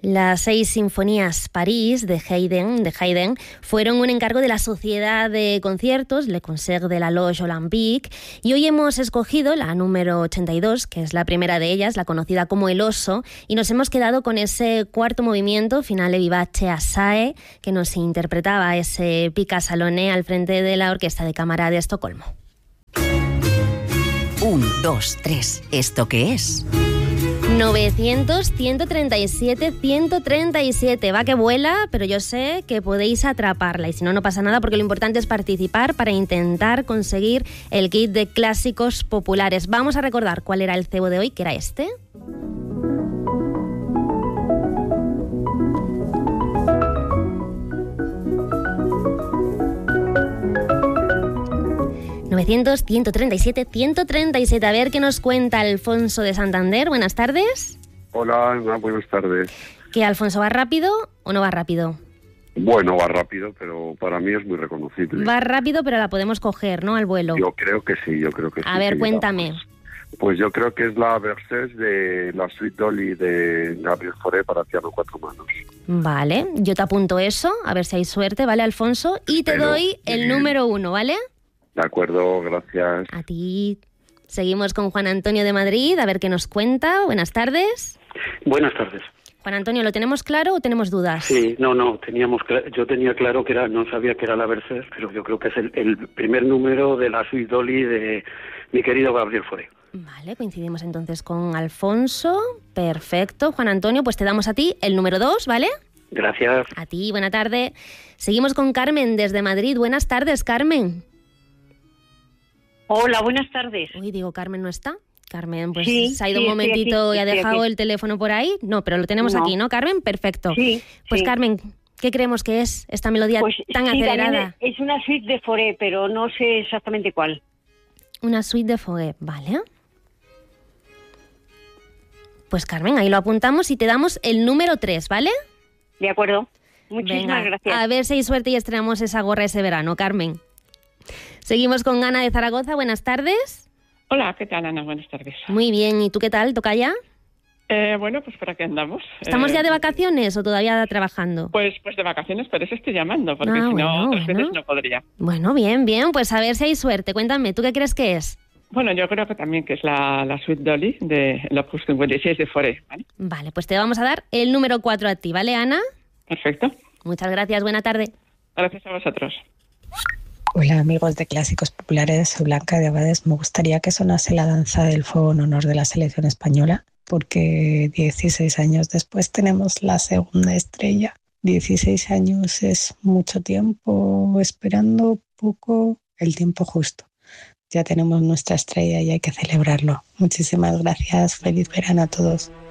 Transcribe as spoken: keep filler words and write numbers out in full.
Las seis sinfonías París de Haydn, de Haydn fueron un encargo de la Sociedad de Conciertos Le Concert de la Loge Olympique, y hoy hemos escogido la número ochenta y dos, que es la primera de ellas, la conocida como El Oso, y nos hemos quedado con ese cuarto movimiento, Finale vivace assai, que nos interpretaba ese Pika Salone al frente de la Orquesta de Cámara de Estocolmo. Un, dos, tres. ¿Esto qué es? novecientos, ciento treinta y siete, ciento treinta y siete. Va que vuela, pero yo sé que podéis atraparla. Y si no, no pasa nada, porque lo importante es participar para intentar conseguir el kit de clásicos populares. Vamos a recordar cuál era el cebo de hoy, que era este. novecientos, ciento treinta y siete, ciento treinta y siete. A ver qué nos cuenta Alfonso de Santander. Buenas tardes. Hola, Ana, buenas tardes. ¿Qué, Alfonso, va rápido o no va rápido? Bueno, va rápido, pero para mí es muy reconocible. Va rápido, pero la podemos coger, ¿no?, al vuelo. Yo creo que sí, yo creo que sí. A ver, sí, cuéntame. Digamos. Pues yo creo que es la Berceuse de la Suite Dolly de Gabriel Fauré para piano cuatro manos. Vale, yo te apunto eso, a ver si hay suerte, ¿vale, Alfonso? Y te Espero. doy el Bien. número uno, ¿vale? De acuerdo, gracias. A ti. Seguimos con Juan Antonio de Madrid, a ver qué nos cuenta. Buenas tardes. Buenas tardes. Juan Antonio, ¿lo tenemos claro o tenemos dudas? Sí, no, no, teníamos cl- yo tenía claro que era, no sabía que era la Berceuse, pero yo creo que es el, el primer número de la Suite Dolly de mi querido Gabriel Fauré. Vale, coincidimos entonces con Alfonso. Perfecto. Juan Antonio, pues te damos a ti el número dos, ¿vale? Gracias. A ti, buena tarde. Seguimos con Carmen desde Madrid. Buenas tardes, Carmen. Hola, buenas tardes. Uy, digo, Carmen no está. Carmen, pues Sí, se ha ido sí, un estoy momentito aquí, y ha estoy dejado aquí. el teléfono por ahí. No, pero lo tenemos No. aquí, ¿no, Carmen? Perfecto. Sí, Pues sí. Carmen, ¿qué creemos que es esta melodía Pues tan sí, acelerada? también es una suite de Fauré, pero no sé exactamente cuál. Una suite de Fauré, ¿vale? Pues Carmen, ahí lo apuntamos y te damos el número tres, ¿vale? De acuerdo. Muchísimas Venga, gracias. a ver si hay suerte y estrenamos esa gorra ese verano, Carmen. Seguimos con Ana de Zaragoza. Buenas tardes. Hola, ¿qué tal, Ana? Buenas tardes. Muy bien, ¿y tú qué tal? ¿Toca ya? Eh, bueno, pues ¿para qué andamos? ¿Estamos Eh, ya de vacaciones o todavía trabajando? Pues, pues de vacaciones, pero eso estoy llamando, porque Ah, si bueno, no, otras bueno. veces no podría. Bueno, bien, bien, pues a ver si hay suerte. Cuéntame, ¿tú qué crees que es? Bueno, yo creo que también que es la, la Suite Dolly de Opus cincuenta y seis de Fauré, ¿vale? Vale, pues te vamos a dar el número cuatro a ti, ¿vale, Ana? Perfecto. Muchas gracias, buena tarde. Gracias a vosotros. Hola amigos de Clásicos Populares, soy Blanca de Abades. Me gustaría que sonase la danza del fuego en honor de la selección española, porque dieciséis años después tenemos la segunda estrella. dieciséis años es mucho tiempo esperando, poco, el tiempo justo. Ya tenemos nuestra estrella y hay que celebrarlo. Muchísimas gracias, feliz verano a todos.